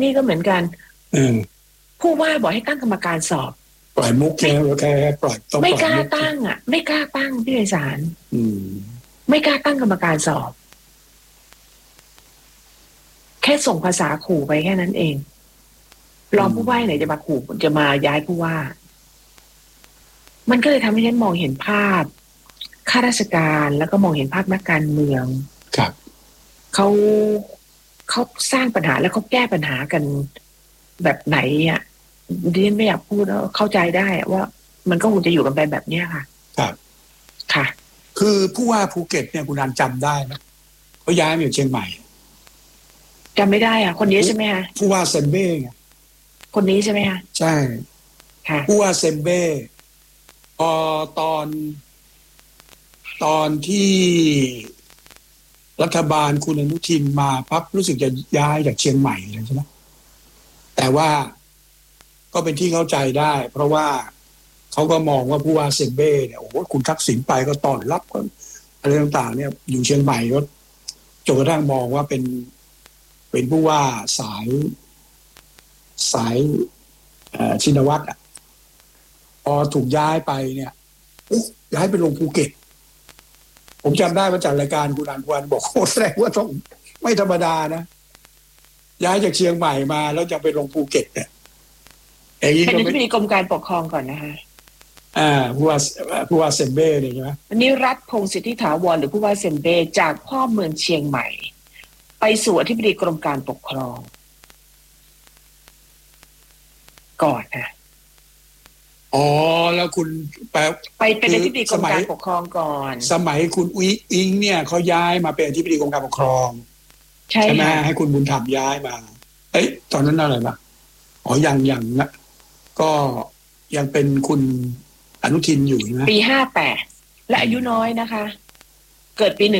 นี่ก็เหมือนกันผู้ว่าบอกให้ตั้งกรรมการสอบปล่อยมุกแค่ปล่อยต้องไม่กล้าตั้งอ่ะไม่กล้าตั้งพี่ไพศาลไม่กล้าตั้งกรรมการสอบแค่ส่งภาษาขู่ไปแค่นั้นเองรองผู้ว่าไหนจะมาขู่จะมาย้ายผู้ว่ามันก็เลยทำให้ฉันมองเห็นภาพข้าราชการแล้วก็มองเห็นภาพนักการเมืองครับเขาสร้างปัญหาแล้วเขาแก้ปัญหากันแบบไหนอ่ะดิฉันไม่อยากพูดแล้วเข้าใจได้ว่ามันก็คงจะอยู่กันไปแบบนี้ค่ะครับค่ะคือผู้ว่าภูเก็ตเนี่ยคุณนันจำได้ไหมเขาย้ายมาอยู่เชียงใหม่จำไม่ได้อ่ะคนนี้ใช่ไหมคะผู้ว่าเซมเบ้ไงคนนี้ใช่ไหมคะใช่ค่ะผู้ว่าเซมเบ้พอตอนที่รัฐบาลคุณอนุทินมาปั๊บรู้สึกจะย้ายจากเชียงใหม่เลยใช่ไหมแต่ว่าก็เป็นที่เข้าใจได้เพราะว่าเขาก็มองว่าผู้ว่าเซมเบ้เนี่ยโอ้โหคุณทักษิณไปก็ต้อนรับก็อะไรต่างๆเนี่ยอยู่เชียงใหม่ก็จนกระทั่งมองว่าเป็นผู้ว่าสายชินวัตรอ่ะพอถูกย้ายไปเนี่ยย้ายไปลงภูเก็ตผมจำได้ว่าจากรายการคุณอันวันบอกโอ้แสดงว่าต้องไม่ธรรมดานะย้ายจากเชียงใหม่มาแล้วจะไปลงภูเก็ตเนี่ยเป็นอธิบดีกรมการปกครองก่อนนะคะผู้ว่าเซมเบ้เนี่ยใช่ไหมอันนี้รัฐพงศ์สิทธิถาวรหรือผู้ว่าเซมเบ้จากพ่อเมืองเชียงใหม่ไปสู่อธิบดีกรมการปกครองก่อนนะอ๋อแล้วคุณไปเป็นอธิบดีกรมการปกครองก่อนสมัยคุณอิงเนี่ยเขาย้ายมาเป็นอธิบดีกรมการปกครองใช่ไหมให้คุณบุญธรรมย้ายมาตอนนั้นอะไรบ้างอ๋อยังนะก็ยังเป็นคุณอนุทินอยู่นะปี58และอายุน้อยนะคะเกิดปี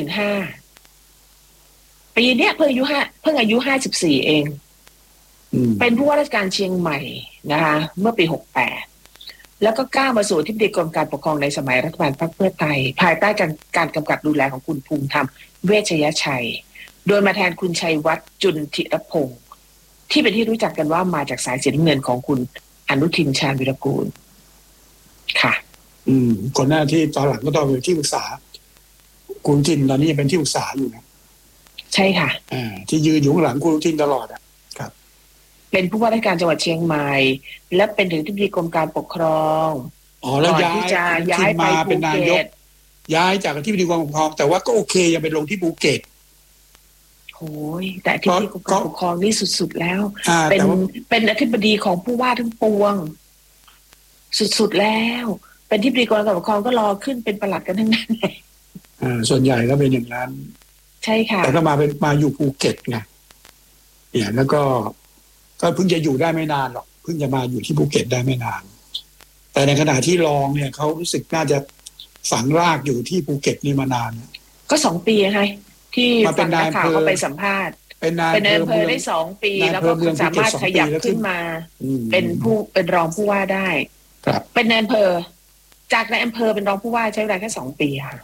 15ปีเนี้ยเพิ่งอายุ54เองเป็นผู้ว่าราชการเชียงใหม่นะคะเมื่อปี68แล้วก็ก้าวมาสู่อธิบดีกรมการปกครองในสมัยรัฐบาลพรรคเพื่อไทยภายใต้การกำกับดูแลของคุณภูมิธรรมเวชยชัยโดยมาแทนคุณชัยวัฒน์จุลธิรพงศ์ที่เป็นที่รู้จักกันว่ามาจากสายสีน้ำเงินของคุณอนุทินชาญวิรากูลค่ะคนหน้าที่ตอนหลังก็ต้องเป็นที่ปรึกษาคุณทินตอนนี้ยังเป็นที่ปรึกษาอยู่นะใช่ค่ะที่ยืนอยู่ข้างหลังคุณทินตลอดครับเป็นผู้ว่าราชการจังหวัดเชียงใหม่และเป็นถึงอธิบดีกรมการปกครองแล้วย้ายมาเป็นนายกย้ายจากอธิบดีกรมการปกครองแต่ว่าก็โอเคยังไปลงที่ภูเก็ตโอ้ยแต่อธิบดีกรมการปกครองนี่สุดๆแล้วเป็นอธิบดีของผู้ว่าทั้งปวงสุดๆแล้วเป็นอธิบดีกรมการปกครองก็รอขึ้นเป็นปลัดกันทั้งนั้นเลยส่วนใหญ่ก็เป็นอย่างนั้นใช่ค่ะแต่ก็มาอยู่ภูเก็ตไงเนี่ยแล้วก็เพิ่งจะอยู่ได้ไม่นานหรอกเพิ่งจะมาอยู่ที่ภูเก็ตได้ไม่นานแต่ในขณะที่รองเนี่ยเขารู้สึกน่าจะฝังรากอยู่ที่ภูเก็ตนี่มานานก็2 ปีไงที่ฟังนักข่าวเขาไปสัมภาษณ์เป็นนายอำเภอได้2 ปีแล้วก็สามารถขยับขึ้นมาเป็นรองผู้ว่าได้เป็นนายอำเภอจากนายอำเภอเป็นรองผู้ว่าใช้เวลาแค่2 ปีค่ะ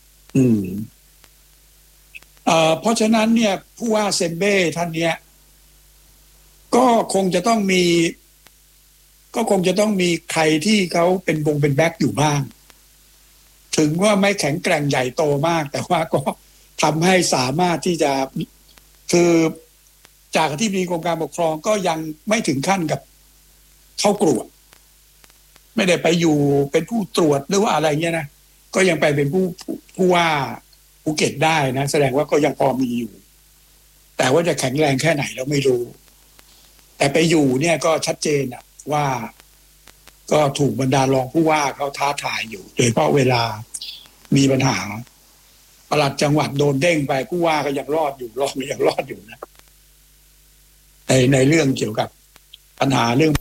เพราะฉะนั้นเนี่ยผู้ว่าเซมเบ้ท่านเนี้ยก็คงจะต้องมีใครที่เขาเป็นแบ็คอยู่บ้างถึงว่าไม่แข็งแกร่งใหญ่โตมากแต่ว่าก็ทำให้สามารถที่จะคือจากอธิบดีกรมการปกครองก็ยังไม่ถึงขั้นกับเข้ากรวดไม่ได้ไปอยู่เป็นผู้ตรวจหรือว่าอะไรเงี้ยนะก็ยังไปเป็นผู้ว่าภูเก็ตได้นะแสดงว่าก็ยังพอมีอยู่แต่ว่าจะแข็งแรงแค่ไหนเราไม่รู้แต่ไปอยู่เนี่ยก็ชัดเจนอะว่าก็ถูกบรรดารองผู้ว่าเขาท้าทายอยู่โดยเฉพาะเวลามีปัญหาปลัดจังหวัดโดนเด้งไปผู้ว่าก็ยังรอดอยู่นะในเรื่องเกี่ยวกับปัญหาเรื่อง